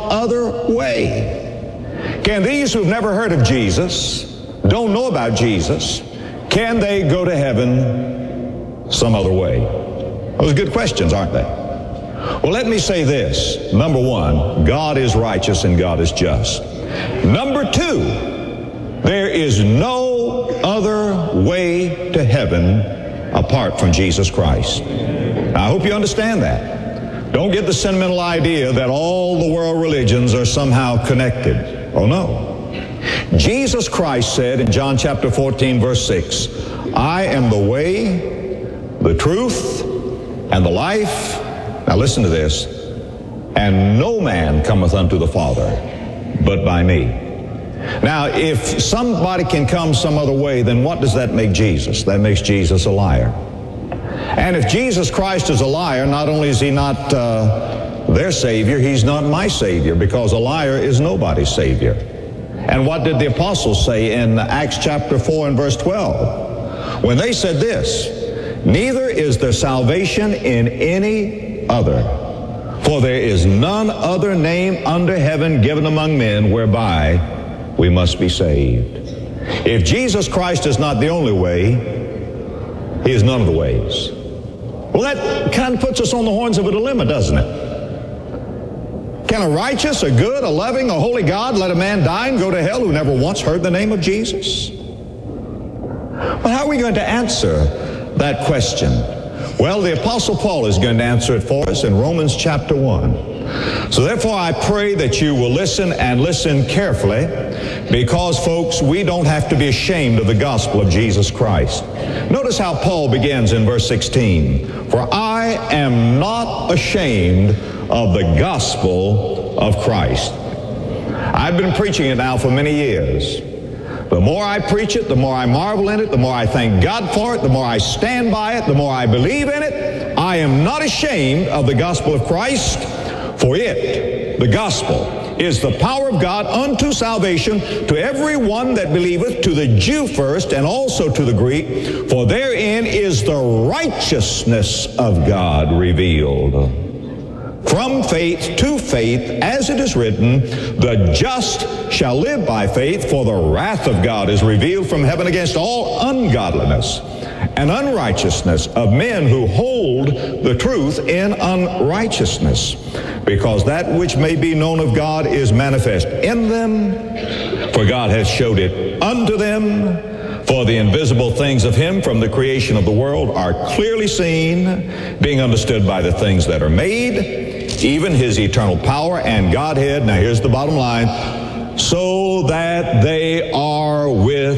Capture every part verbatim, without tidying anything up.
other way. Can these who've never heard of Jesus, don't know about Jesus, can they go to heaven some other way? Those are good questions, aren't they? Well, let me say this. Number one, God is righteous and God is just. Number two, there is no other way to heaven apart from Jesus Christ. Now, I hope you understand that. Don't get the sentimental idea that all the world religions are somehow connected. Oh, no. Jesus Christ said in John chapter fourteen, verse six, I am the way, the truth, and the life. Now listen to this. And no man cometh unto the Father but by me. Now, if somebody can come some other way, then what does that make Jesus? That makes Jesus a liar. And if Jesus Christ is a liar, not only is he not uh, their Savior, he's not my Savior, because a liar is nobody's Savior. And what did the apostles say in Acts chapter four and verse twelve? When they said this, neither is there salvation in any other, for there is none other name under heaven given among men whereby we must be saved. If Jesus Christ is not the only way, he is none of the ways. Well, that kind of puts us on the horns of a dilemma, doesn't it? Can a righteous, a good, a loving, a holy God let a man die and go to hell who never once heard the name of Jesus? Well, how are we going to answer that question? Well, the Apostle Paul is going to answer it for us in Romans chapter one. So therefore, I pray that you will listen and listen carefully, because, folks, we don't have to be ashamed of the gospel of Jesus Christ. Notice how Paul begins in verse sixteen. For I am not ashamed of the gospel of Christ. I've been preaching it now for many years. The more I preach it, the more I marvel in it, the more I thank God for it, the more I stand by it, the more I believe in it. I am not ashamed of the gospel of Christ, for it, the gospel, is the power of God unto salvation to every one that believeth, to the Jew first and also to the Greek, for therein is the righteousness of God revealed. From faith to faith, as it is written, the just shall live by faith, for the wrath of God is revealed from heaven against all ungodliness and unrighteousness of men who hold the truth in unrighteousness, because that which may be known of God is manifest in them, for God hath showed it unto them. For the invisible things of him from the creation of the world are clearly seen, being understood by the things that are made, even his eternal power and Godhead. Now here's the bottom line. So that they are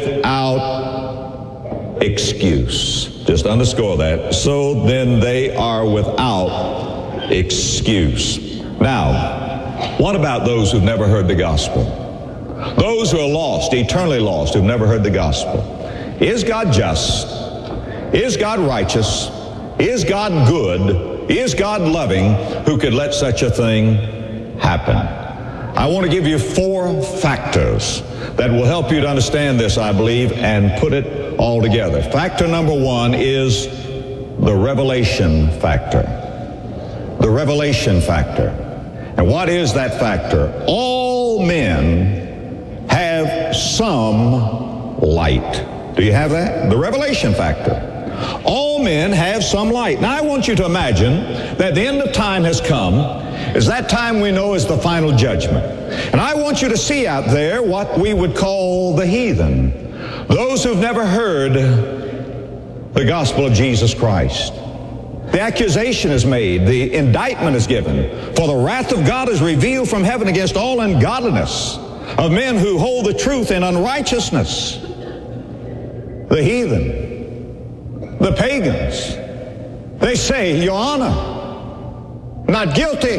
without excuse. Just underscore that. So then they are without excuse. Now, what about those who've never heard the gospel? Those who are lost, eternally lost, who've never heard the gospel. Is God just? Is God righteous? Is God good? Is God loving, who could let such a thing happen? I want to give you four factors that will help you to understand this, I believe, and put it all together. Factor number one is the revelation factor. The revelation factor. And what is that factor? All men have some light. Do you have that? The revelation factor. All men have some light. Now I want you to imagine that the end of time has come, as that time we know is the final judgment. And I want you to see out there what we would call the heathen. Those who've never heard the gospel of Jesus Christ. The accusation is made, the indictment is given, for the wrath of God is revealed from heaven against all ungodliness of men who hold the truth in unrighteousness. The heathen, the pagans, they say, Your Honor, not guilty,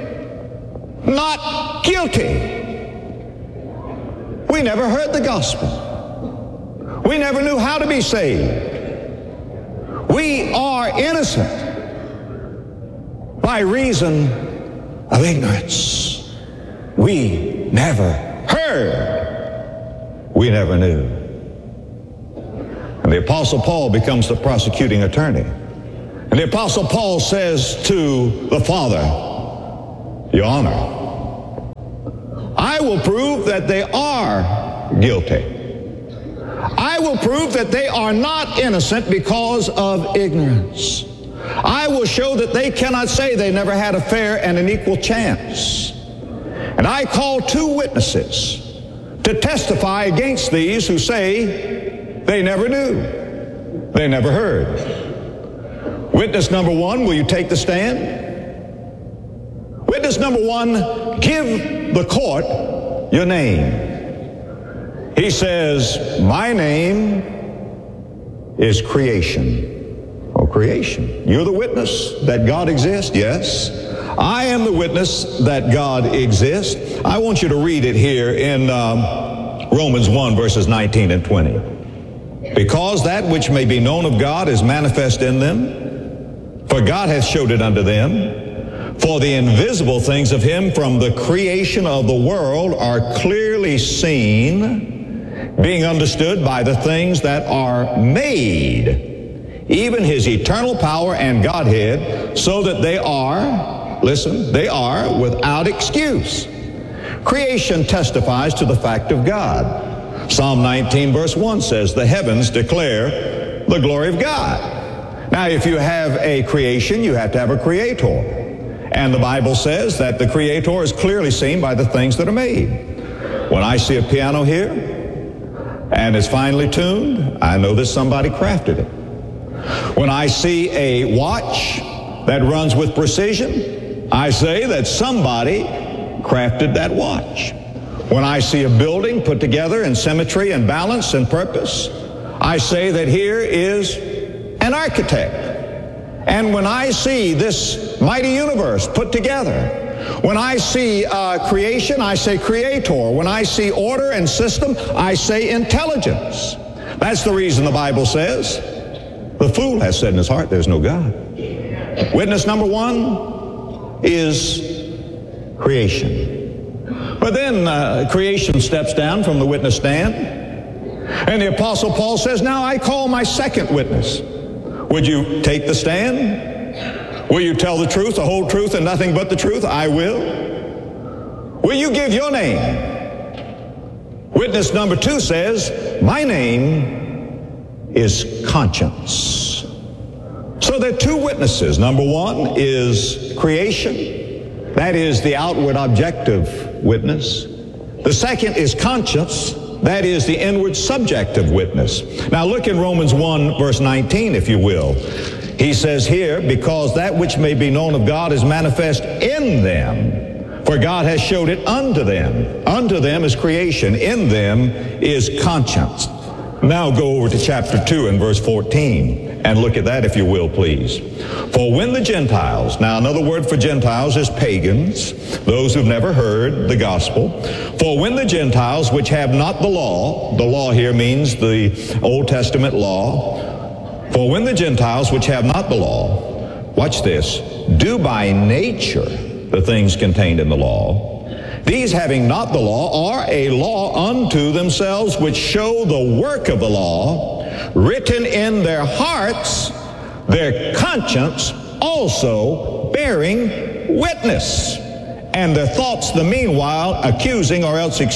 not guilty. We never heard the gospel. We never knew how to be saved. We are innocent by reason of ignorance. We never heard. We never knew. And the Apostle Paul becomes the prosecuting attorney. And the Apostle Paul says to the Father, Your Honor, will prove that they are guilty. I will prove that they are not innocent because of ignorance. I will show that they cannot say they never had a fair and an equal chance. And I call two witnesses to testify against these who say they never knew, they never heard. Witness number one, will you take the stand? Witness number one, give the court your name. He says, my name is Creation. Oh, Creation. You're the witness that God exists? Yes. I am the witness that God exists. I want you to read it here in um, Romans one, verses nineteen and twenty. Because that which may be known of God is manifest in them, for God hath showed it unto them. For the invisible things of him from the creation of the world are clearly seen, being understood by the things that are made, even his eternal power and Godhead, so that they are, listen, they are without excuse. Creation testifies to the fact of God. Psalm nineteen verse one says, the heavens declare the glory of God. Now, if you have a creation, you have to have a creator. And the Bible says that the Creator is clearly seen by the things that are made. When I see a piano here, and it's finely tuned, I know that somebody crafted it. When I see a watch that runs with precision, I say that somebody crafted that watch. When I see a building put together in symmetry and balance and purpose, I say that here is an architect. And when I see this mighty universe put together, when I see uh, creation, I say creator. When I see order and system, I say intelligence. That's the reason the Bible says, the fool has said in his heart, there's no God. Witness number one is creation. But then uh, creation steps down from the witness stand, and the Apostle Paul says, now I call my second witness. Would you take the stand? Will you tell the truth, the whole truth, and nothing but the truth? I will. Will you give your name? Witness number two says, my name is Conscience. So there are two witnesses. Number one is creation. That is the outward objective witness. The second is conscience. That is the inward subjective witness. Now look in Romans one, verse nineteen, if you will. He says here, because that which may be known of God is manifest in them, for God has showed it unto them. Unto them is creation. In them is conscience. Now go over to chapter two and verse fourteen. And look at that, if you will, please. For when the Gentiles, now another word for Gentiles is pagans, those who've never heard the gospel. For when the Gentiles, which have not the law, the law here means the Old Testament law. For when the Gentiles, which have not the law, watch this, do by nature the things contained in the law, these having not the law are a law unto themselves, which show the work of the law, written in their hearts, their conscience also bearing witness, and their thoughts the meanwhile accusing or else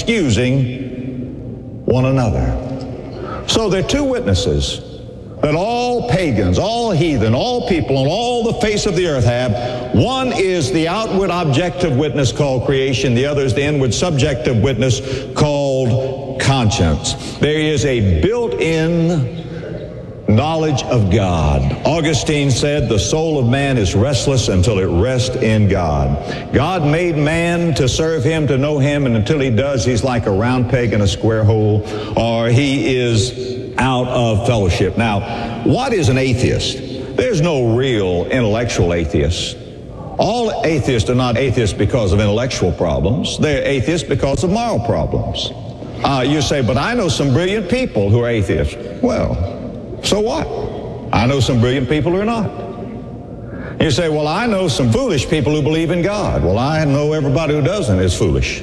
excusing one another. So there are two witnesses that all pagans, all heathen, all people on all the face of the earth have. One is the outward objective witness called creation. The other is the inward subjective witness called conscience. There is a built-in knowledge of God. Augustine said, the soul of man is restless until it rests in God. God made man to serve him, to know him, and until he does, he's like a round peg in a square hole, or he is out of fellowship. Now, what is an atheist? There's no real intellectual atheist. All atheists are not atheists because of intellectual problems. They're atheists because of moral problems. Uh, you say, but I know some brilliant people who are atheists. Well, so what? I know some brilliant people who are not. You say, well, I know some foolish people who believe in God. Well, I know everybody who doesn't is foolish.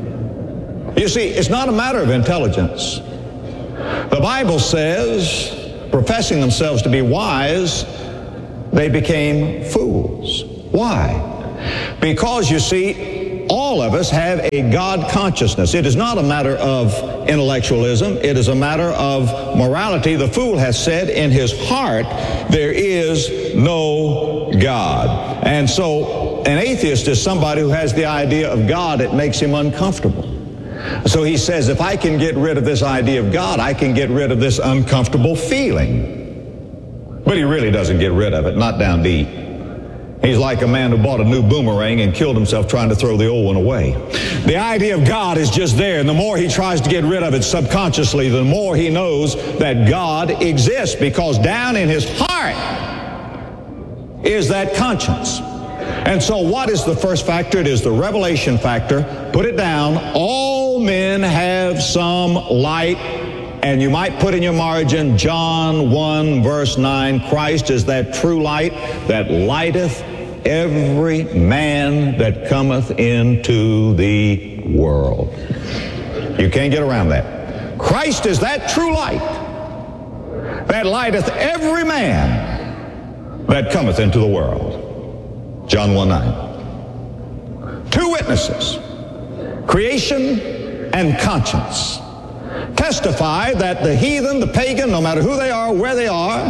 You see, it's not a matter of intelligence. The Bible says, professing themselves to be wise, they became fools. Why? Because, you see, all all of us have a God consciousness. It is not a matter of intellectualism. It is a matter of morality. The fool has said in his heart, there is no God. And so an atheist is somebody who has the idea of God. It makes him uncomfortable. So he says, if I can get rid of this idea of God, I can get rid of this uncomfortable feeling. But he really doesn't get rid of it, not down deep. He's like a man who bought a new boomerang and killed himself trying to throw the old one away. The idea of God is just there, and the more he tries to get rid of it subconsciously, the more he knows that God exists, because down in his heart is that conscience. And so what is the first factor? It is the revelation factor. Put it down. All men have some light. And you might put in your margin, John one verse nine, Christ is that true light that lighteth every man that cometh into the world. You can't get around that. Christ is that true light that lighteth every man that cometh into the world. John one nine. Two witnesses, creation and conscience, testify that the heathen, the pagan, no matter who they are, where they are,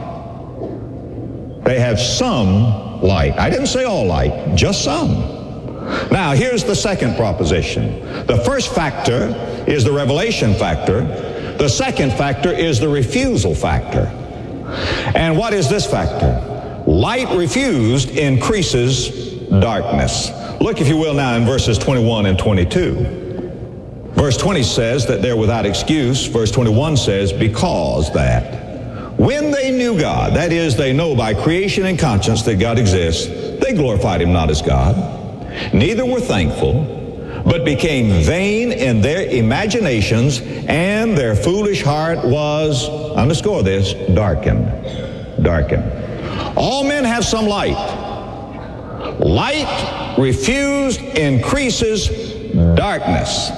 they have some light. I didn't say all light, just some. Now, here's the second proposition. The first factor is the revelation factor. The second factor is the refusal factor. And what is this factor? Light refused increases darkness. Look, if you will, now in verses twenty-one and twenty-two. Verse twenty says that they're without excuse. Verse twenty-one says, because that when they knew God, that is, they know by creation and conscience that God exists, they glorified him not as God, neither were thankful, but became vain in their imaginations, and their foolish heart was, underscore this, darkened. Darkened. All men have some light. Light refused increases darkness.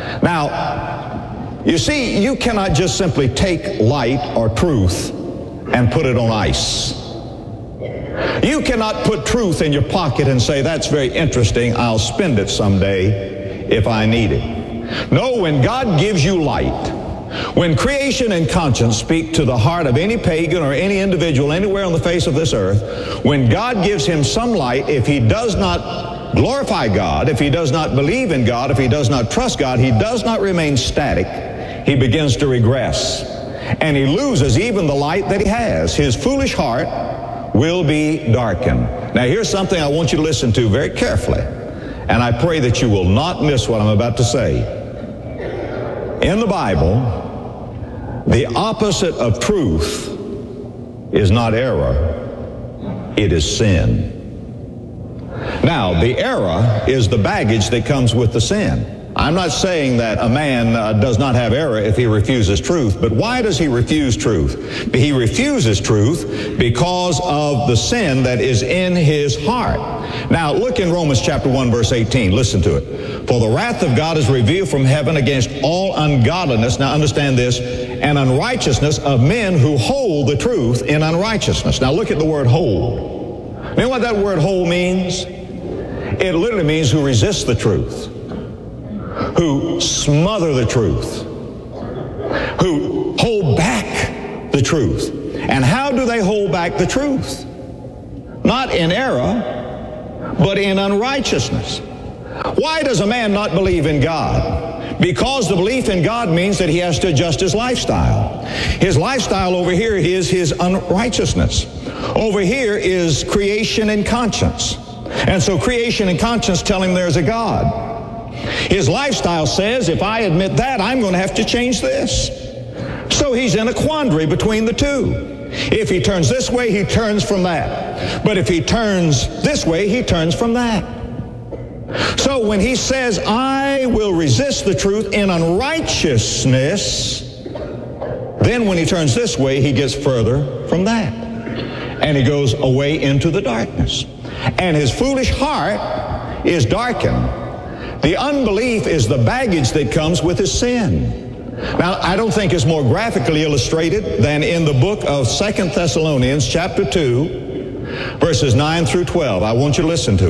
Now, you see, you cannot just simply take light or truth and put it on ice. You cannot put truth in your pocket and say, that's very interesting, I'll spend it someday if I need it. No, when God gives you light, when creation and conscience speak to the heart of any pagan or any individual anywhere on the face of this earth, when God gives him some light, if he does not glorify God, if he does not believe in God, if he does not trust God, he does not remain static. He begins to regress. And he loses even the light that he has. His foolish heart will be darkened. Now here's something I want you to listen to very carefully. And I pray that you will not miss what I'm about to say. In the Bible, the opposite of truth is not error, it is sin. Now, the error is the baggage that comes with the sin. I'm not saying that a man uh, does not have error if he refuses truth, but why does he refuse truth? He refuses truth because of the sin that is in his heart. Now, look in Romans chapter one, verse eighteen. Listen to it. For the wrath of God is revealed from heaven against all ungodliness, now understand this, and unrighteousness of men who hold the truth in unrighteousness. Now, look at the word hold. You know what that word hold means? It literally means who resists the truth, who smother the truth, who hold back the truth. And how do they hold back the truth? Not in error, but in unrighteousness. Why does a man not believe in God? Because the belief in God means that he has to adjust his lifestyle. His lifestyle over here is his unrighteousness. Over here is creation and conscience. And so creation and conscience tell him there's a God. His lifestyle says, if I admit that, I'm going to have to change this. So he's in a quandary between the two. If he turns this way, he turns from that. But if he turns this way, he turns from that. So when he says, I will resist the truth in unrighteousness, then when he turns this way, he gets further from that. And he goes away into the darkness. And his foolish heart is darkened. The unbelief is the baggage that comes with his sin. Now, I don't think it's more graphically illustrated than in the book of Second Thessalonians chapter two, verses nine through twelve. I want you to listen to it.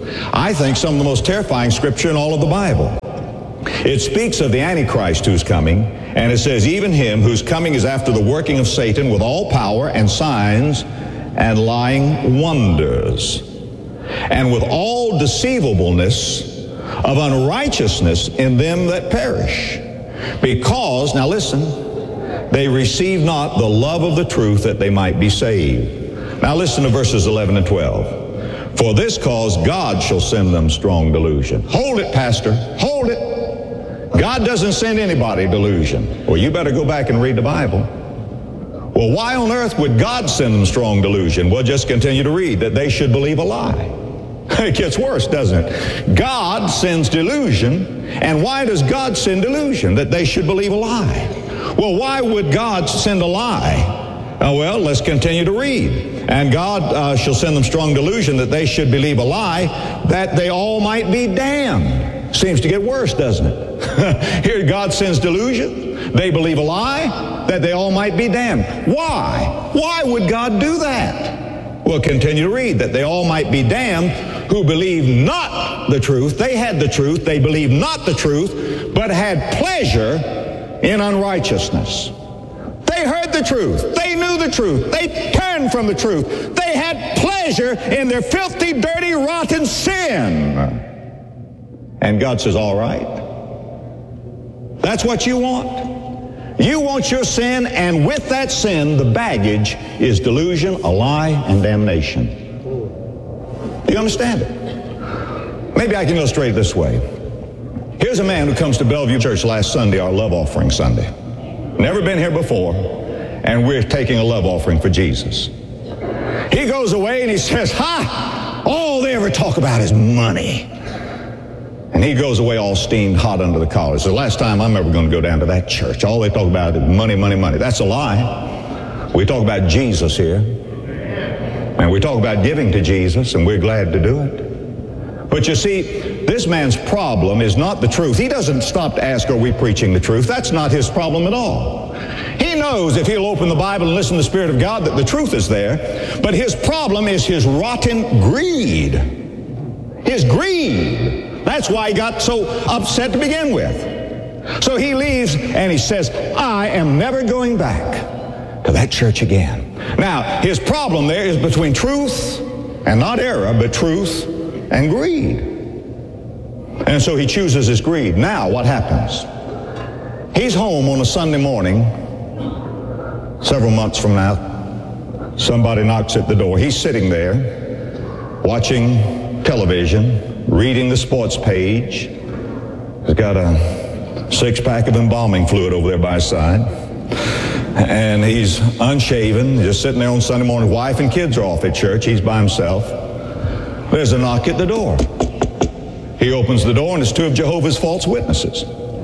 I think, some of the most terrifying scripture in all of the Bible. It speaks of the Antichrist who's coming, and it says, even him whose coming is after the working of Satan with all power and signs and lying wonders, and with all deceivableness of unrighteousness in them that perish. Because, now listen, they receive not the love of the truth that they might be saved. Now listen to verses eleven and twelve. For this cause God shall send them strong delusion. Hold it, Pastor, hold it. God doesn't send anybody delusion. Well, you better go back and read the Bible. Well, why on earth would God send them strong delusion? Well, just continue to read, that they should believe a lie. It gets worse, doesn't it? God sends delusion, and why does God send delusion? That they should believe a lie. Well, why would God send a lie? Uh, well, let's continue to read. And God uh, shall send them strong delusion that they should believe a lie, that they all might be damned. Seems to get worse, doesn't it? Here God sends delusion. They believe a lie, that they all might be damned. Why? Why would God do that? Well, continue to read, that they all might be damned who believe not the truth. They had the truth. They believed not the truth, but had pleasure in unrighteousness. They heard the truth. They knew the truth. They turned from the truth. They had pleasure in their filthy, dirty, rotten sin. And God says, all right. That's what you want. You want your sin, and with that sin, the baggage is delusion, a lie, and damnation. Do you understand it? Maybe I can illustrate it this way. Here's a man who comes to Bellevue Church last Sunday, our love offering Sunday. Never been here before, and we're taking a love offering for Jesus. He goes away and he says, ha! All they ever talk about is money. And he goes away all steamed hot under the collar. It's the last time I'm ever going to go down to that church. All they talk about is money, money, money. That's a lie. We talk about Jesus here. And we talk about giving to Jesus, and we're glad to do it. But you see, this man's problem is not the truth. He doesn't stop to ask, are we preaching the truth? That's not his problem at all. He knows if he'll open the Bible and listen to the Spirit of God that the truth is there. But his problem is his rotten greed. His greed. That's why he got so upset to begin with. So he leaves and he says, I am never going back to that church again. Now, his problem there is between truth and not error, but truth and greed. And so he chooses his greed. Now, what happens? He's home on a Sunday morning, several months from now. Somebody knocks at the door. He's sitting there watching television, reading the sports page. He's got a six-pack of embalming fluid over there by his side. And he's unshaven, just sitting there on Sunday morning. Wife and kids are off at church. He's by himself. There's a knock at the door. He opens the door, and it's two of Jehovah's false witnesses.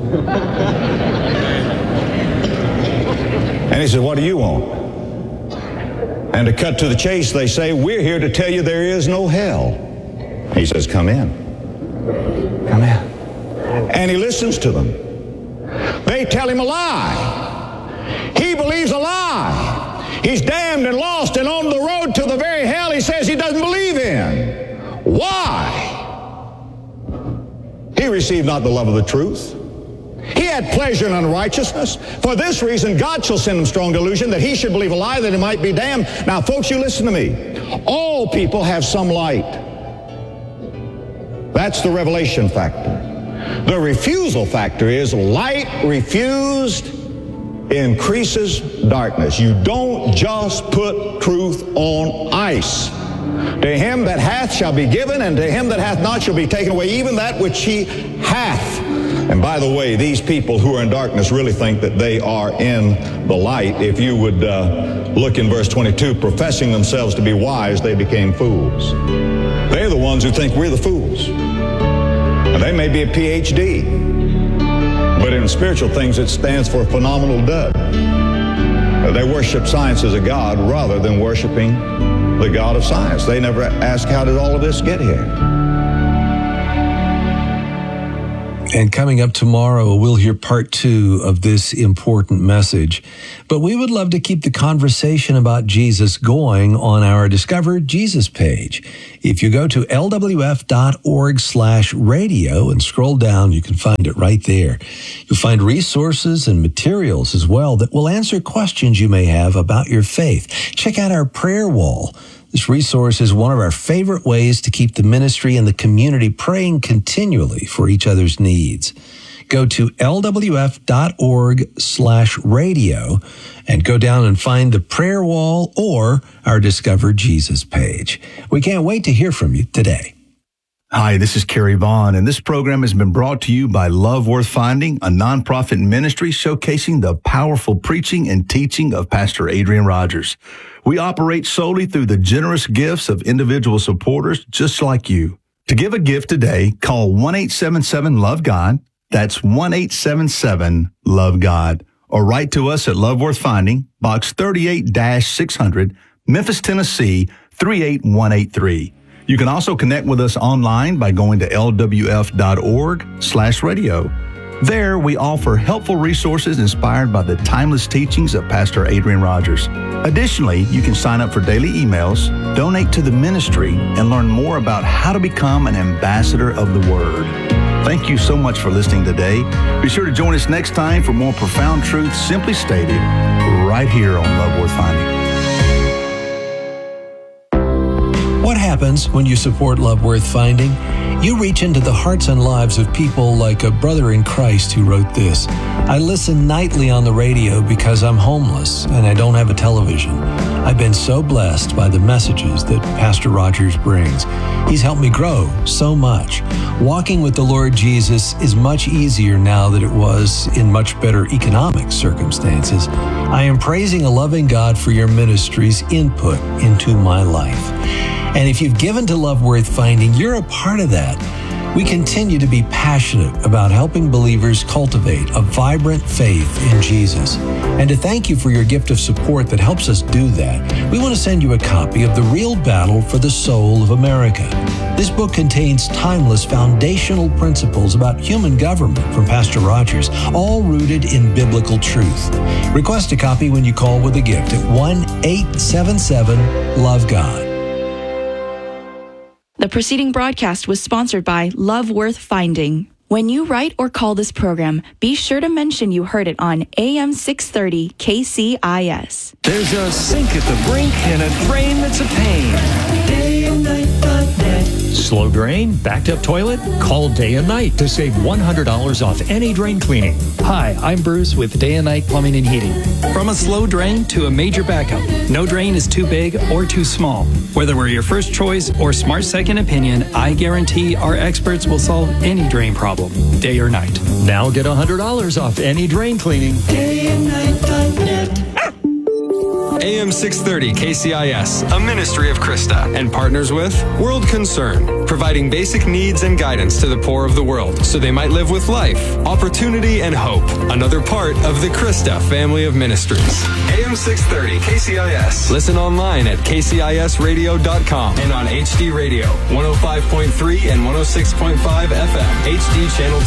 And he says, what do you want? And to cut to the chase, they say, we're here to tell you there is no hell. He says, come in. Come in. And he listens to them. They tell him a lie. He believes a lie. He's damned and lost and on the road to the very hell he says he doesn't believe in. Why? He received not the love of the truth. He had pleasure in unrighteousness. For this reason, God shall send him strong delusion, that he should believe a lie, that he might be damned. Now, folks, you listen to me. All people have some light. That's the revelation factor. The refusal factor is light refused increases darkness. You don't just put truth on ice. To him that hath shall be given, and to him that hath not shall be taken away even that which he hath. And by the way, these people who are in darkness really think that they are in the light. If you would uh, look in verse twenty-two, professing themselves to be wise, they became fools. They're the ones who think we're the fools. And they may be a P H D, but in spiritual things it stands for phenomenal dud. They worship science as a god rather than worshiping the God of science. They never ask, how did all of this get here? And coming up tomorrow, we'll hear part two of this important message. But we would love to keep the conversation about Jesus going on our Discover Jesus page. If you go to L W F dot org slash radio and scroll down, you can find it right there. You'll find resources and materials as well that will answer questions you may have about your faith. Check out our prayer wall. This resource is one of our favorite ways to keep the ministry and the community praying continually for each other's needs. Go to L W F dot org slash radio and go down and find the prayer wall or our Discover Jesus page. We can't wait to hear from you today. Hi, this is Kerry Vaughn, and this program has been brought to you by Love Worth Finding, a nonprofit ministry showcasing the powerful preaching and teaching of Pastor Adrian Rogers. We operate solely through the generous gifts of individual supporters just like you. To give a gift today, call one eight seven seven love God. That's one eight seven seven love God. Or write to us at Love Worth Finding, Box thirty-eight six hundred, Memphis, Tennessee, three eight one eight three. You can also connect with us online by going to L W F dot org slash radio. There, we offer helpful resources inspired by the timeless teachings of Pastor Adrian Rogers. Additionally, you can sign up for daily emails, donate to the ministry, and learn more about how to become an ambassador of the Word. Thank you so much for listening today. Be sure to join us next time for more profound truth simply stated right here on Love Worth Finding. What happens when you support Love Worth Finding? You reach into the hearts and lives of people like a brother in Christ who wrote this. I listen nightly on the radio because I'm homeless and I don't have a television. I've been so blessed by the messages that Pastor Rogers brings. He's helped me grow so much. Walking with the Lord Jesus is much easier now than it was in much better economic circumstances. I am praising a loving God for your ministry's input into my life. And if you've given to Love Worth Finding, you're a part of that. We continue to be passionate about helping believers cultivate a vibrant faith in Jesus. And to thank you for your gift of support that helps us do that, we want to send you a copy of The Real Battle for the Soul of America. This book contains timeless foundational principles about human government from Pastor Rogers, all rooted in biblical truth. Request a copy when you call with a gift at one eight seven seven love God. The preceding broadcast was sponsored by Love Worth Finding. When you write or call this program, be sure to mention you heard it on A M six thirty K C I S. There's a sink at the brink and a drain that's a pain. day and night dot net. Slow drain? Backed up toilet? Call Day and Night to save one hundred dollars off any drain cleaning. Hi, I'm Bruce with Day and Night Plumbing and Heating. From a slow drain to a major backup, no drain is too big or too small. Whether we're your first choice or smart second opinion, I guarantee our experts will solve any drain problem, day or night. Now get one hundred dollars off any drain cleaning. day and night dot net. A M six thirty K C I S, a ministry of Krista, and partners with World Concern, providing basic needs and guidance to the poor of the world so they might live with life, opportunity, and hope. Another part of the Krista family of ministries. A M six thirty K C I S. Listen online at K C I S radio dot com and on H D Radio, one oh five point three and one oh six point five F M, H D Channel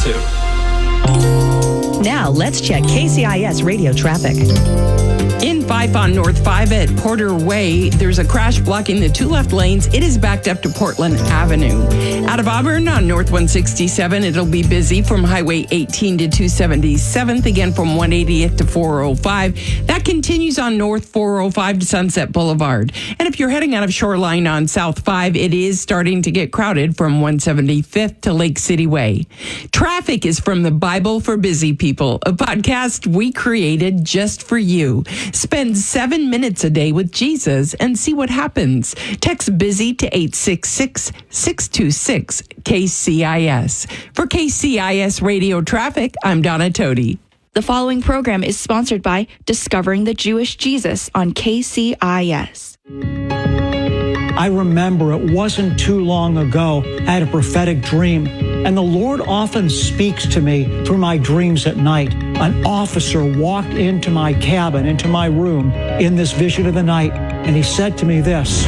two. Now let's check K C I S radio traffic. In Fife on North five at Porter Way, there's a crash blocking the two left lanes. It is backed up to Portland Avenue. Out of Auburn on North one sixty-seven, it'll be busy from Highway eighteen to two seventy-seventh, again from one eightieth to four oh five. That continues on North four oh five to Sunset Boulevard. And if you're heading out of Shoreline on South five, it is starting to get crowded from one seventy-fifth to Lake City Way. Traffic is from the Bible for Busy People, a podcast we created just for you. Spend seven minutes a day with Jesus and see what happens. Text BUSY to eight six six, six two six, K C I S. For K C I S Radio Traffic, I'm Donna Tody. The following program is sponsored by Discovering the Jewish Jesus on K C I S. I remember it wasn't too long ago, I had a prophetic dream, and the Lord often speaks to me through my dreams at night. An officer walked into my cabin, into my room, in this vision of the night, and he said to me this: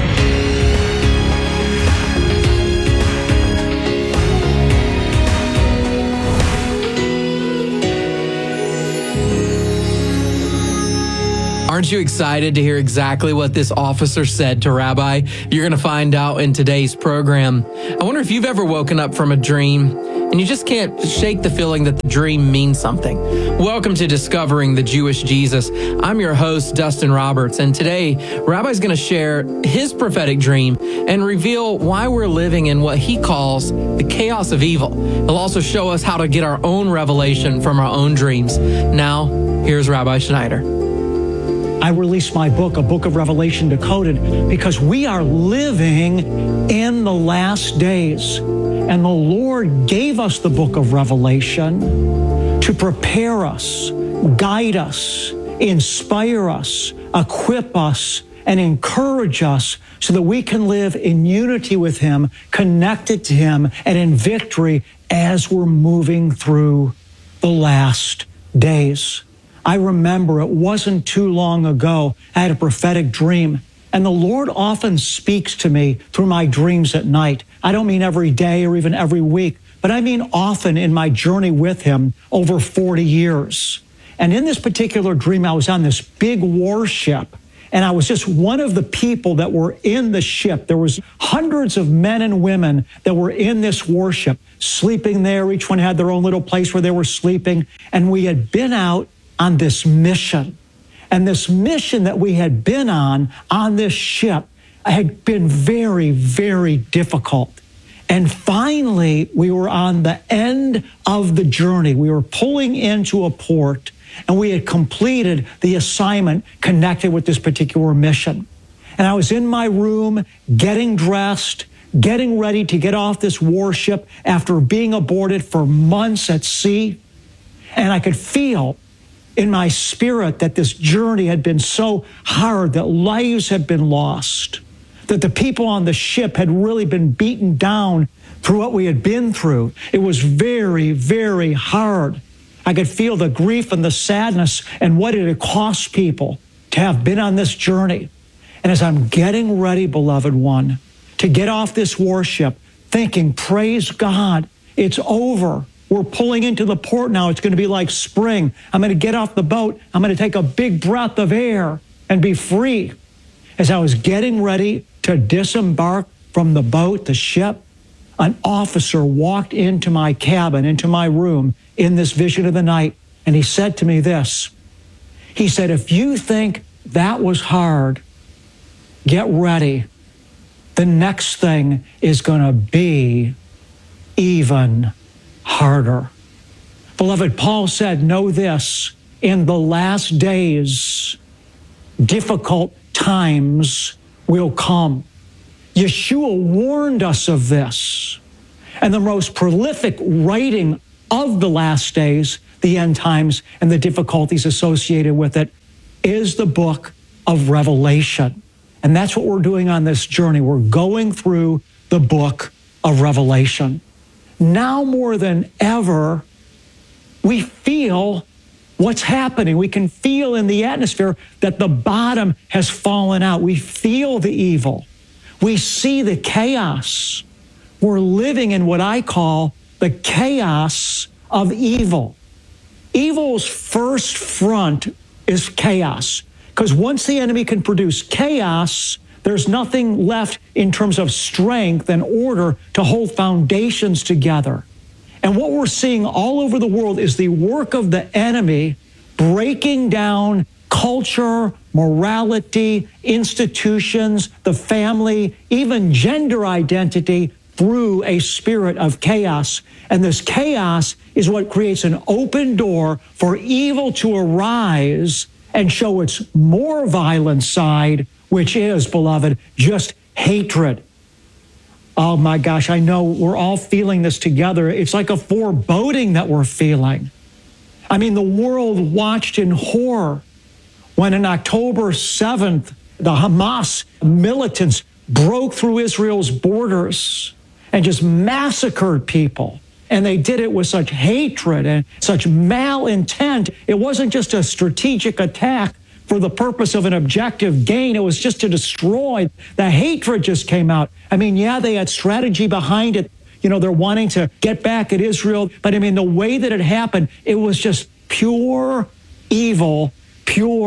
Aren't you excited to hear exactly what this officer said to Rabbi? You're going to find out in today's program. I wonder if you've ever woken up from a dream and you just can't shake the feeling that the dream means something. Welcome to Discovering the Jewish Jesus. I'm your host, Dustin Roberts, and today, Rabbi's going to share his prophetic dream and reveal why we're living in what he calls the chaos of evil. He'll also show us how to get our own revelation from our own dreams. Now, here's Rabbi Schneider. I released my book, A Book of Revelation Decoded, because we are living in the last days. And the Lord gave us the book of Revelation to prepare us, guide us, inspire us, equip us, and encourage us so that we can live in unity with Him, connected to Him, and in victory as we're moving through the last days. I remember it wasn't too long ago, I had a prophetic dream. And the Lord often speaks to me through my dreams at night. I don't mean every day or even every week, but I mean often in my journey with Him over forty years. And in this particular dream, I was on this big warship, and I was just one of the people that were in the ship. There was hundreds of men and women that were in this warship, sleeping there. Each one had their own little place where they were sleeping. And we had been out on this mission. And this mission that we had been on, on this ship, had been very, very difficult. And finally, we were on the end of the journey. We were pulling into a port, and we had completed the assignment connected with this particular mission. And I was in my room, getting dressed, getting ready to get off this warship after being aborted for months at sea. And I could feel in my spirit that this journey had been so hard, that lives had been lost, that the people on the ship had really been beaten down through what we had been through. It was very, very hard. I could feel the grief and the sadness and what it had cost people to have been on this journey. And as I'm getting ready, beloved one, to get off this warship, thinking, praise God, it's over. We're pulling into the port now. It's going to be like spring. I'm going to get off the boat. I'm going to take a big breath of air and be free. As I was getting ready to disembark from the boat, the ship, an officer walked into my cabin, into my room in this vision of the night, and he said to me this. He said, if you think that was hard, get ready. The next thing is going to be even harder. Beloved, Paul said, know this, in the last days, difficult times will come. Yeshua warned us of this. And the most prolific writing of the last days, the end times, and the difficulties associated with it is the book of Revelation. And that's what we're doing on this journey. We're going through the book of Revelation. Now more than ever, we feel what's happening. We can feel in the atmosphere that the bottom has fallen out. We feel the evil. We see the chaos. We're living in what I call the chaos of evil. Evil's first front is chaos, because once the enemy can produce chaos, there's nothing left in terms of strength and order to hold foundations together. And what we're seeing all over the world is the work of the enemy breaking down culture, morality, institutions, the family, even gender identity through a spirit of chaos. And this chaos is what creates an open door for evil to arise and show its more violent side, which is, beloved, just hatred. Oh my gosh, I know we're all feeling this together. It's like a foreboding that we're feeling. I mean, the world watched in horror when on October seventh, the Hamas militants broke through Israel's borders and just massacred people. And they did it with such hatred and such malintent. It wasn't just a strategic attack for the purpose of an objective gain. It was just to destroy. The hatred just came out. I mean, yeah, they had strategy behind it. You know, they're wanting to get back at Israel. But I mean, the way that it happened, it was just pure evil, pure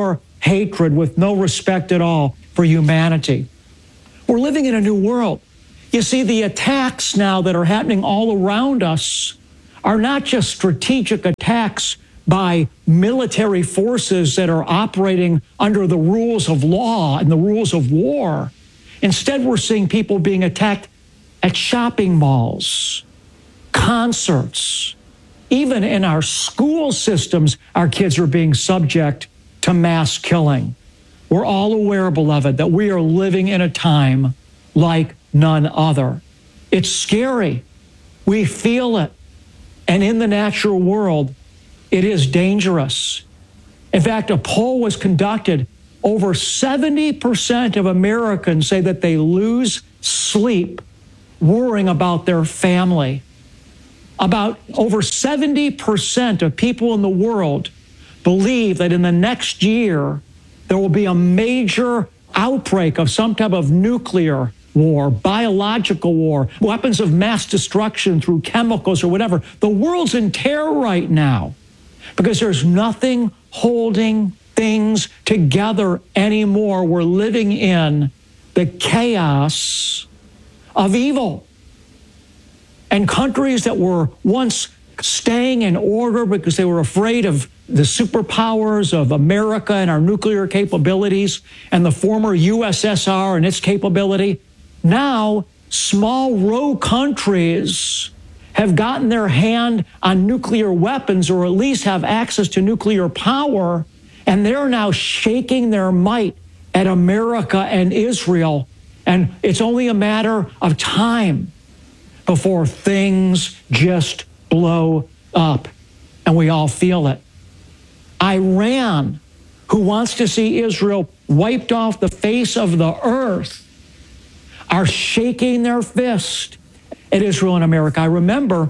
hatred with no respect at all for humanity. We're living in a new world. You see, the attacks now that are happening all around us are not just strategic attacks by military forces that are operating under the rules of law and the rules of war. Instead, we're seeing people being attacked at shopping malls, concerts, even in our school systems, our kids are being subject to mass killing. We're all aware, beloved, that we are living in a time like none other. It's scary. We feel it. And in the natural world, it is dangerous. In fact, a poll was conducted. Over seventy percent of Americans say that they lose sleep worrying about their family. About over seventy percent of people in the world believe that in the next year, there will be a major outbreak of some type of nuclear war, biological war, weapons of mass destruction through chemicals or whatever. The world's in terror right now because there's nothing holding things together anymore. We're living in the chaos of evil. And countries that were once staying in order because they were afraid of the superpowers of America and our nuclear capabilities and the former U S S R and its capability, now small rogue countries have gotten their hand on nuclear weapons or at least have access to nuclear power, and they're now shaking their might at America and Israel. And it's only a matter of time before things just blow up, and we all feel it. Iran, who wants to see Israel wiped off the face of the earth, are shaking their fist at Israel and America. I remember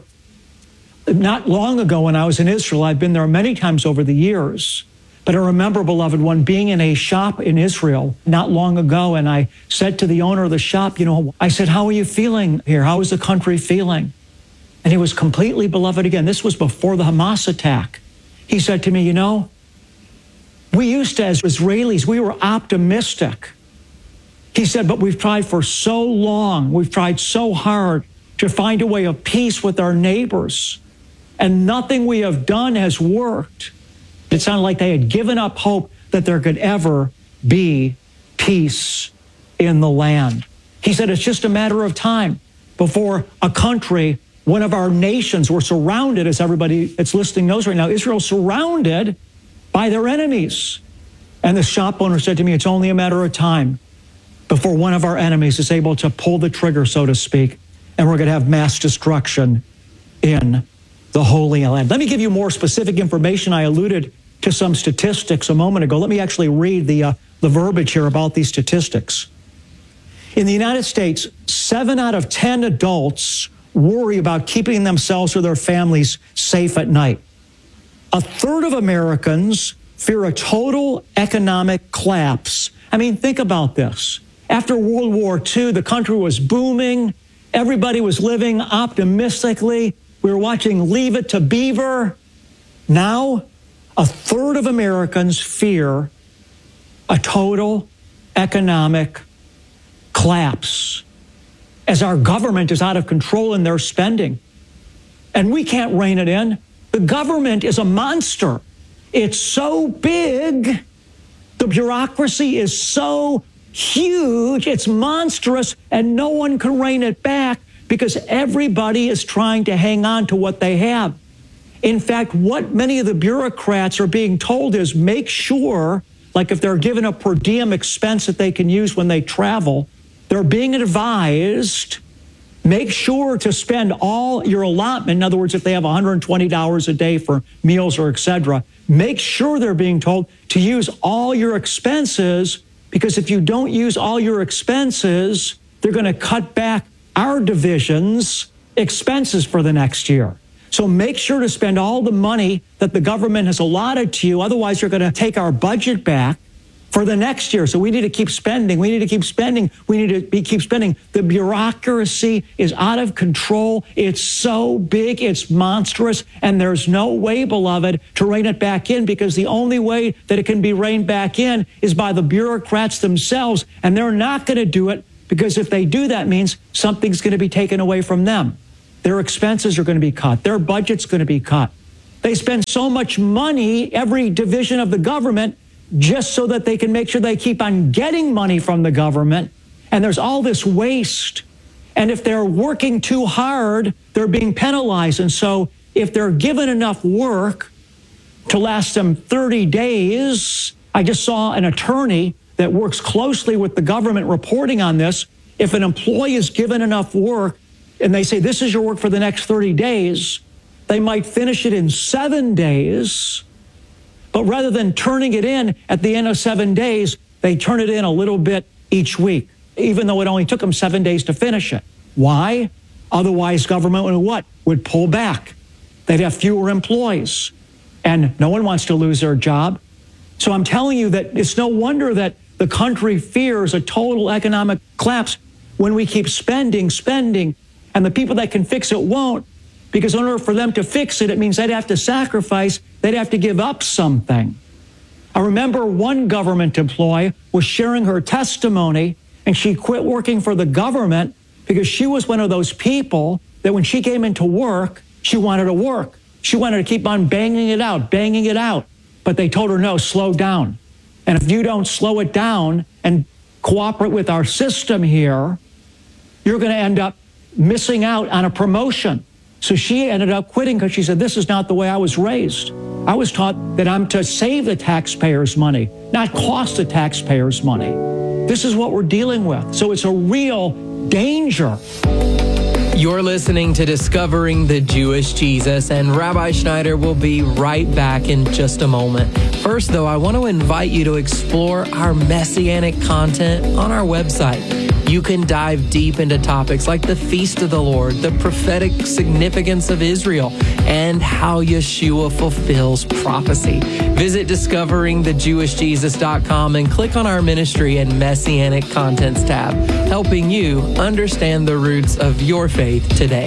not long ago when I was in Israel, I've been there many times over the years, but I remember, beloved one, being in a shop in Israel not long ago, and I said to the owner of the shop, you know, I said, how are you feeling here? How is the country feeling? And he was completely, beloved, again, this was before the Hamas attack. He said to me, you know, we used to, as Israelis, we were optimistic. He said, but we've tried for so long, we've tried so hard to find a way of peace with our neighbors, and nothing we have done has worked. It sounded like they had given up hope that there could ever be peace in the land. He said, it's just a matter of time before a country, one of our nations, we're surrounded, as everybody that's listening knows right now, Israel's surrounded by their enemies. And the shop owner said to me, it's only a matter of time before one of our enemies is able to pull the trigger, so to speak, and we're going to have mass destruction in the Holy Land. Let me give you more specific information. I alluded to some statistics a moment ago. Let me actually read the, uh, the verbiage here about these statistics. In the United States, seven out of ten adults worry about keeping themselves or their families safe at night. A third of Americans fear a total economic collapse. I mean, think about this. After World War Two, the country was booming. Everybody was living optimistically. We were watching Leave It to Beaver. Now, a third of Americans fear a total economic collapse as our government is out of control in their spending. And we can't rein it in. The government is a monster. It's so big. The bureaucracy is so huge. It's monstrous, and no one can rein it back because everybody is trying to hang on to what they have. In fact, what many of the bureaucrats are being told is make sure, like if they're given a per diem expense that they can use when they travel, they're being advised, make sure to spend all your allotment. In other words, if they have one hundred twenty dollars a day for meals or et cetera, make sure they're being told to use all your expenses, because if you don't use all your expenses, they're going to cut back our division's expenses for the next year. So make sure to spend all the money that the government has allotted to you. Otherwise, you're going to take our budget back for the next year. So we need to keep spending. We need to keep spending. We need to be, keep spending. The bureaucracy is out of control. It's so big, it's monstrous, and there's no way, beloved, to rein it back in, because the only way that it can be reined back in is by the bureaucrats themselves, and they're not going to do it, because if they do, that means something's going to be taken away from them. Their expenses are going to be cut. Their budget's going to be cut. They spend so much money, every division of the government, just so that they can make sure they keep on getting money from the government. And there's all this waste. And if they're working too hard, they're being penalized. And so if they're given enough work to last them thirty days, I just saw an attorney that works closely with the government reporting on this. If an employee is given enough work and they say, this is your work for the next thirty days, they might finish it in seven days. But rather than turning it in at the end of seven days, they turn it in a little bit each week, even though it only took them seven days to finish it. Why? Otherwise, government would what? Would pull back. They'd have fewer employees. And no one wants to lose their job. So I'm telling you that it's no wonder that the country fears a total economic collapse when we keep spending, spending, and the people that can fix it won't. Because in order for them to fix it, it means they'd have to sacrifice, they'd have to give up something. I remember one government employee was sharing her testimony, and she quit working for the government because she was one of those people that when she came into work, she wanted to work. She wanted to keep on banging it out, banging it out. But they told her, no, slow down. And if you don't slow it down and cooperate with our system here, you're going to end up missing out on a promotion. So she ended up quitting because she said, this is not the way I was raised. I was taught that I'm to save the taxpayers' money, not cost the taxpayers' money. This is what we're dealing with. So it's a real danger. You're listening to Discovering the Jewish Jesus, and Rabbi Schneider will be right back in just a moment. First, though, I want to invite you to explore our messianic content on our website. You can dive deep into topics like the Feast of the Lord, the prophetic significance of Israel, and how Yeshua fulfills prophecy. Visit discovering the jewish jesus dot com and click on our ministry and messianic contents tab, helping you understand the roots of your faith today.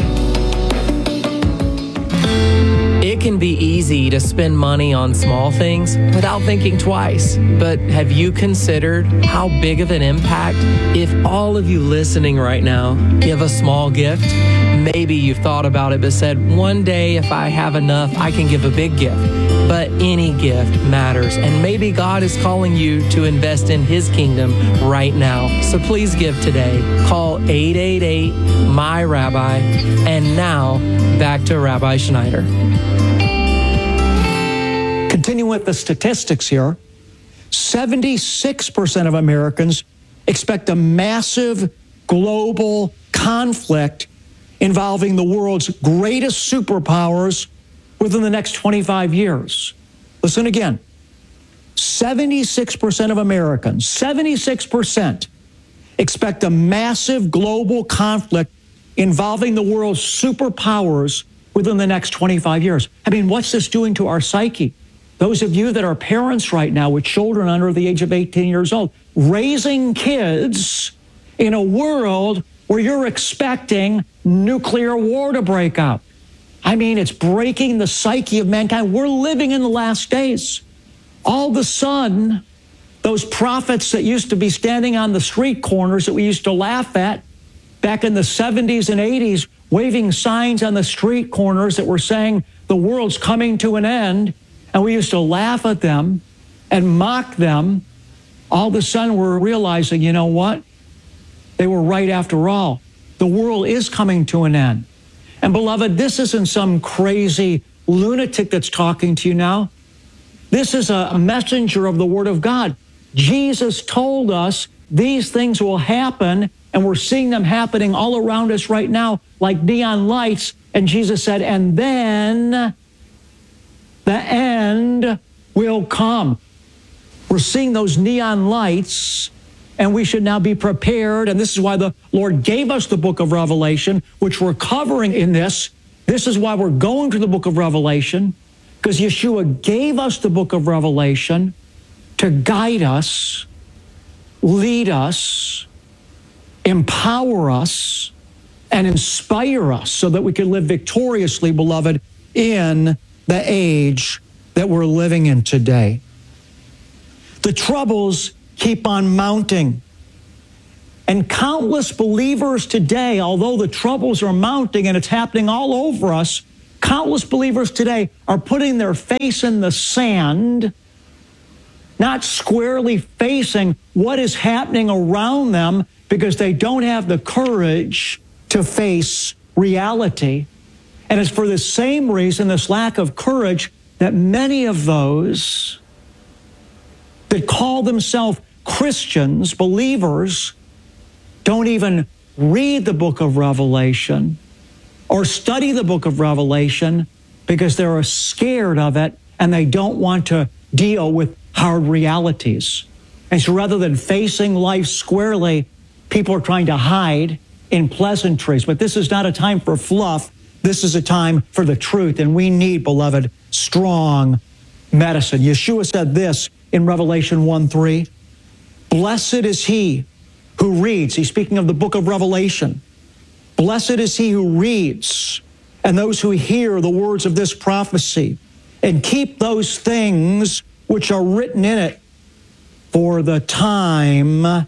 It can be easy to spend money on small things without thinking twice. But have you considered how big of an impact if all of you listening right now give a small gift? Maybe you've thought about it but said, one day if I have enough, I can give a big gift. But any gift matters, and maybe God is calling you to invest in His kingdom right now. So please give today. Call eight eight eight, M Y R A B B I. And now, back to Rabbi Schneider. Continuing with the statistics here, seventy-six percent of Americans expect a massive global conflict involving the world's greatest superpowers within the next twenty-five years. Listen again. seventy-six percent of Americans, seventy-six percent expect a massive global conflict involving the world's superpowers within the next twenty-five years. I mean, what's this doing to our psyche? Those of you that are parents right now with children under the age of eighteen years old, raising kids in a world where you're expecting nuclear war to break out. I mean, it's breaking the psyche of mankind. We're living in the last days. All of a sudden, those prophets that used to be standing on the street corners that we used to laugh at back in the seventies and eighties, waving signs on the street corners that were saying the world's coming to an end, and we used to laugh at them and mock them. All of a sudden, we're realizing, you know what? They were right after all. The world is coming to an end. And beloved, this isn't some crazy lunatic that's talking to you now. This is a messenger of the Word of God. Jesus told us these things will happen, and we're seeing them happening all around us right now like neon lights. And Jesus said, and then the end will come. We're seeing those neon lights, and we should now be prepared. And this is why the Lord gave us the book of Revelation, which we're covering in this. This is why we're going to the book of Revelation, because Yeshua gave us the book of Revelation to guide us, lead us, empower us, and inspire us so that we can live victoriously, beloved, in the age that we're living in today. The troubles keep on mounting. And countless believers today, although the troubles are mounting and it's happening all over us, countless believers today are putting their face in the sand, not squarely facing what is happening around them because they don't have the courage to face reality. And it's for the same reason, this lack of courage, that many of those that call themselves Christians, believers, don't even read the book of Revelation or study the book of Revelation because they're scared of it and they don't want to deal with hard realities. And so rather than facing life squarely, people are trying to hide in pleasantries. But this is not a time for fluff. This is a time for the truth. And we need, beloved, strong medicine. Yeshua said this in Revelation one three, "Blessed is he who reads," he's speaking of the book of Revelation, "blessed is he who reads and those who hear the words of this prophecy and keep those things which are written in it, for the time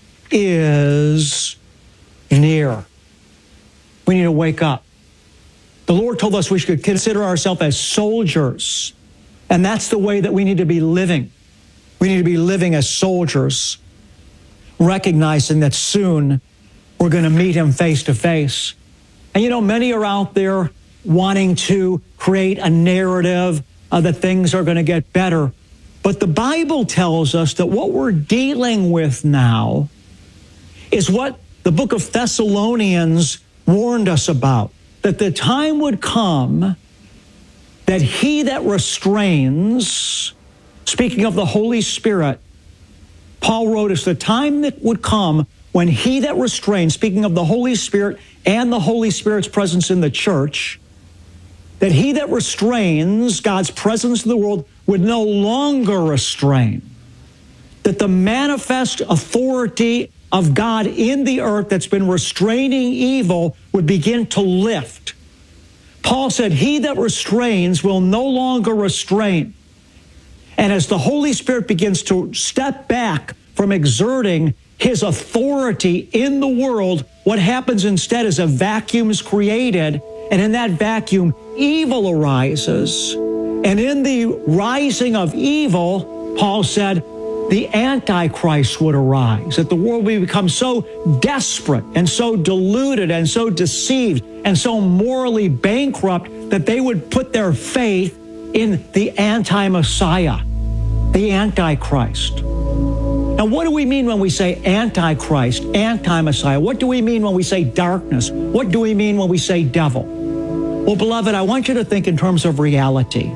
is near." We need to wake up. The Lord told us we should consider ourselves as soldiers, and that's the way that we need to be living. We need to be living as soldiers, recognizing that soon we're going to meet him face to face. And you know, many are out there wanting to create a narrative uh, that things are going to get better. But the Bible tells us that what we're dealing with now is what the book of Thessalonians warned us about, that the time would come that he that restrains, speaking of the Holy Spirit, Paul wrote us, the time that would come when he that restrains, speaking of the Holy Spirit and the Holy Spirit's presence in the church, that he that restrains God's presence in the world would no longer restrain. That the manifest authority of God in the earth that's been restraining evil would begin to lift. Paul said, he that restrains will no longer restrain. And as the Holy Spirit begins to step back from exerting his authority in the world, what happens instead is a vacuum is created, and in that vacuum, evil arises. And in the rising of evil, Paul said, the Antichrist would arise, that the world would become so desperate and so deluded and so deceived and so morally bankrupt that they would put their faith in the anti-Messiah, the Antichrist. Now, what do we mean when we say Antichrist, anti-Messiah? What do we mean when we say darkness? What do we mean when we say devil? Well, beloved, I want you to think in terms of reality.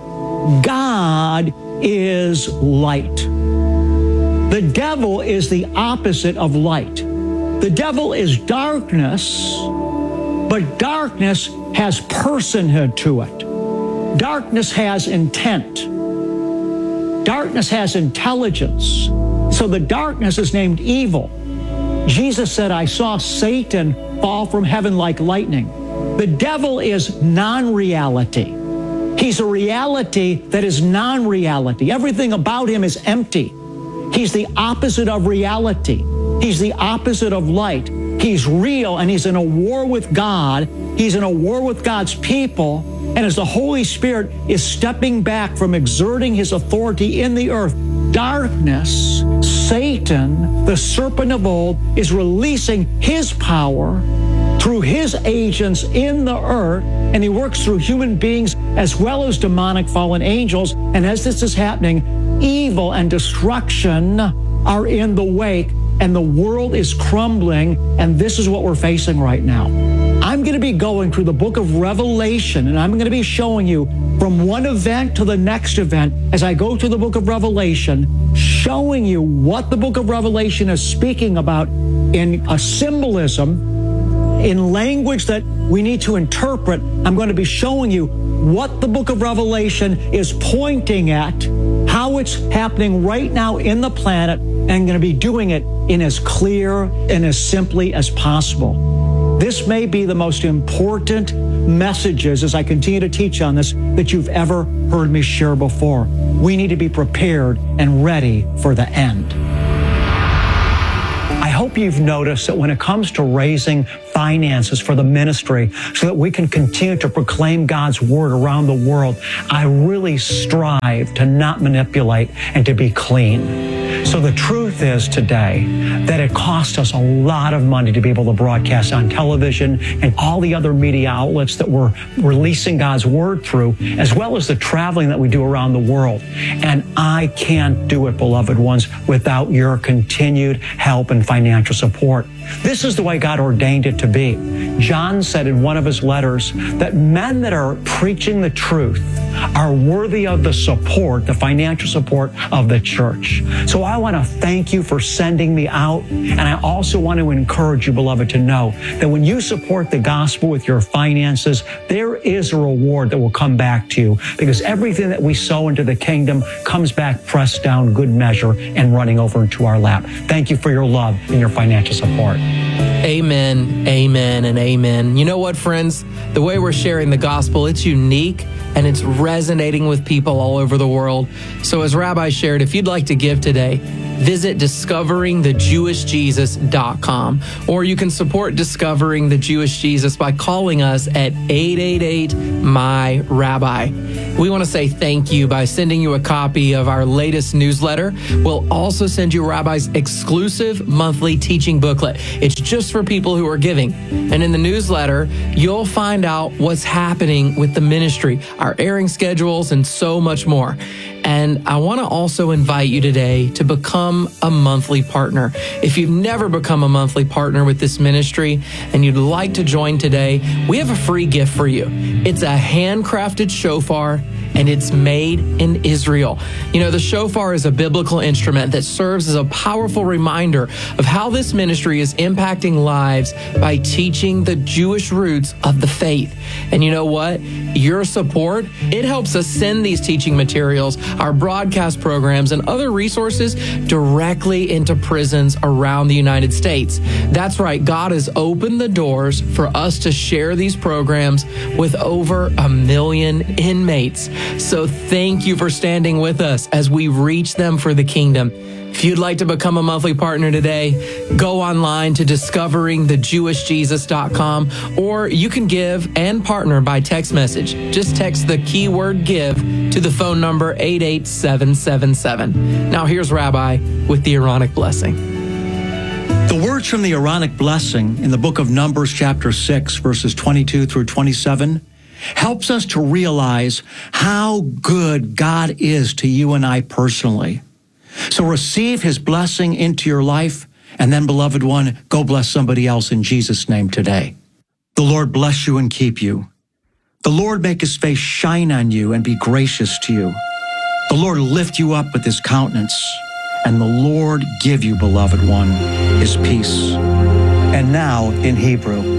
God is light. The devil is the opposite of light. The devil is darkness, but darkness has personhood to it. Darkness has intent. Darkness has intelligence. So the darkness is named evil. Jesus said, I saw Satan fall from heaven like lightning. The devil is non-reality. He's a reality that is non-reality. Everything about him is empty. He's the opposite of reality. He's the opposite of light. He's real, and he's in a war with God. He's in a war with God's people. And as the Holy Spirit is stepping back from exerting his authority in the earth, darkness, Satan, the serpent of old, is releasing his power through his agents in the earth, and he works through human beings as well as demonic fallen angels. And as this is happening, evil and destruction are in the wake, and the world is crumbling, and this is what we're facing right now. I'm going to be going through the book of Revelation, and I'm going to be showing you from one event to the next event as I go through the book of Revelation, showing you what the book of Revelation is speaking about in a symbolism, in language that we need to interpret. I'm going to be showing you what the book of Revelation is pointing at, how it's happening right now in the planet, and going to be doing it in as clear and as simply as possible. This may be the most important messages, as I continue to teach on this, that you've ever heard me share before. We need to be prepared and ready for the end. I hope you've noticed that when it comes to raising finances for the ministry so that we can continue to proclaim God's word around the world, I really strive to not manipulate and to be clean. So the truth is today that it costs us a lot of money to be able to broadcast on television and all the other media outlets that we're releasing God's word through, as well as the traveling that we do around the world. And I can't do it, beloved ones, without your continued help and financial support. This is the way God ordained it to be. John said in one of his letters that men that are preaching the truth are worthy of the support, the financial support of the church. So I want to thank you for sending me out. And I also want to encourage you, beloved, to know that when you support the gospel with your finances, there is a reward that will come back to you, because everything that we sow into the kingdom comes back pressed down, good measure, and running over into our lap. Thank you for your love and your financial support. Amen, amen, and amen. You know what, friends? The way we're sharing the gospel, it's unique and it's resonating with people all over the world. So as Rabbi shared, if you'd like to give today, visit discovering the jewish jesus dot com, or you can support Discovering the Jewish Jesus by calling us at eight eight eight, M Y, Rabbi. We want to say thank you by sending you a copy of our latest newsletter. We'll also send you Rabbi's exclusive monthly teaching booklet. It's just for people who are giving. And in the newsletter, you'll find out what's happening with the ministry, our airing schedules, and so much more. And I want to also invite you today to become a monthly partner. If you've never become a monthly partner with this ministry and you'd like to join today, we have a free gift for you. It's a handcrafted shofar, and it's made in Israel. You know, the shofar is a biblical instrument that serves as a powerful reminder of how this ministry is impacting lives by teaching the Jewish roots of the faith. And you know what? Your support, it helps us send these teaching materials, our broadcast programs, and other resources directly into prisons around the United States. That's right. God has opened the doors for us to share these programs with over a million inmates. So thank you for standing with us as we reach them for the kingdom. If you'd like to become a monthly partner today, go online to discovering the jewish jesus dot com, or you can give and partner by text message. Just text the keyword give to the phone number eight eight seven seven seven. Now here's Rabbi with the Aaronic blessing. The words from the Aaronic blessing in the book of Numbers chapter six, verses twenty-two through twenty-seven, helps us to realize how good God is to you and I personally. So receive his blessing into your life, and then, beloved one, go bless somebody else in Jesus' name today. The Lord bless you and keep you. The Lord make his face shine on you and be gracious to you. The Lord lift you up with his countenance, and the Lord give you, beloved one, his peace. And now in Hebrew.